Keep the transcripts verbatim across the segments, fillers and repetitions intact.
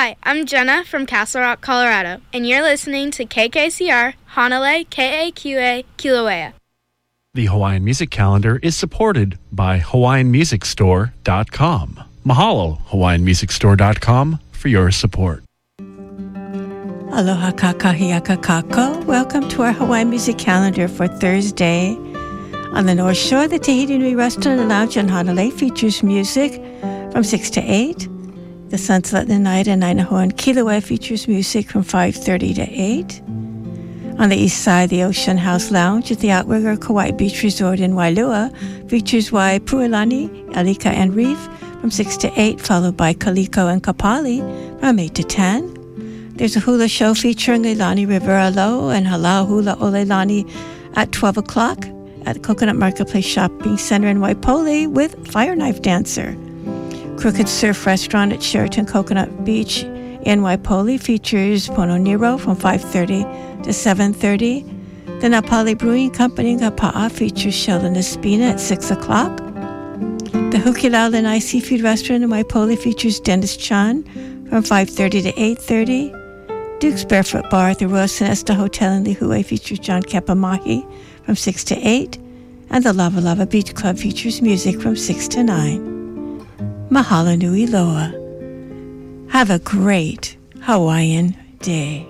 Hi, I'm Jenna from Castle Rock, Colorado, and you're listening to K K C R, Hanalei, K A Q A, Kilauea. The Hawaiian Music Calendar is supported by Hawaiian Music Store dot com. Mahalo, Hawaiian Music Store dot com, for your support. Aloha kakahiaka kako. Welcome to our Hawaiian Music Calendar for Thursday. On the North Shore, the Tahiti Nui Restaurant and Lounge in Hanalei features music from six to eight. The Sunset the Night in Nainaho and Kilauea features music from five thirty to eight. On the east side, the Ocean House Lounge at the Outrigger Kauai Beach Resort in Wailua features Wai Puilani, Alika and Reef from six to eight, followed by Kaliko and Kapali from eight to ten. There's a hula show featuring Leilani Rivera Low and Halau Hula o Leilani at twelve o'clock at Coconut Marketplace Shopping Center in Waipoli with Fire Knife Dancer. Crooked Surf Restaurant at Sheraton Coconut Beach in Waipoli features Pono Nero from five thirty to seven thirty. The Napali Brewing Company in Kapa'a features Sheldon Espina at six o'clock. The Hukilau Lanai Seafood Restaurant in Waipoli features Dennis Chan from five thirty to eight thirty. Duke's Barefoot Bar at the Royal Sonesta Hotel in Lihue features John Kepamahi from six to eight. And the Lava Lava Beach Club features music from six to nine. Mahalo nui loa. Have a great Hawaiian day.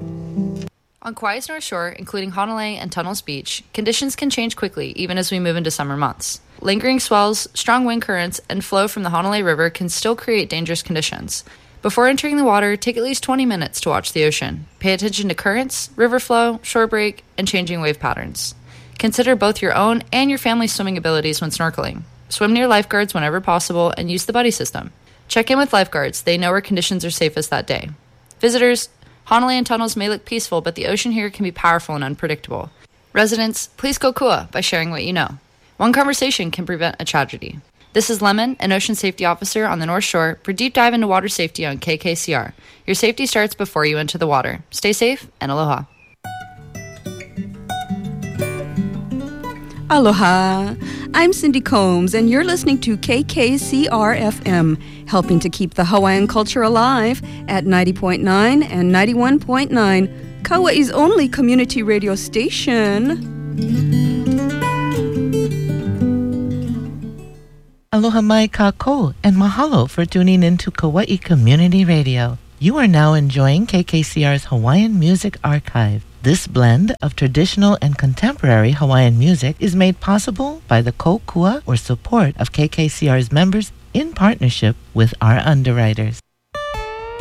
On Kauai's North Shore, including Hanalei and Tunnels Beach, conditions can change quickly even as we move into summer months. Lingering swells, strong wind currents, and flow from the Hanalei River can still create dangerous conditions. Before entering the water, take at least twenty minutes to watch the ocean. Pay attention to currents, river flow, shore break, and changing wave patterns. Consider both your own and your family's swimming abilities when snorkeling. Swim near lifeguards whenever possible and use the buddy system. Check in with lifeguards. They know where conditions are safest that day. Visitors, Hanalei and Tunnels may look peaceful, but the ocean here can be powerful and unpredictable. Residents, please go kua by sharing what you know. One conversation can prevent a tragedy. This is Lemon, an ocean safety officer on the North Shore, for Deep Dive into Water Safety on K K C R. Your safety starts before you enter the water. Stay safe and aloha. Aloha. I'm Cindy Combs, and you're listening to K K C R F M, helping to keep the Hawaiian culture alive at ninety point nine and ninety-one point nine, Kauai's only community radio station. Aloha mai kako, and mahalo for tuning into Kauai Community Radio. You are now enjoying K K C R's Hawaiian Music Archive. This blend of traditional and contemporary Hawaiian music is made possible by the kokua or support of K K C R's members in partnership with our underwriters.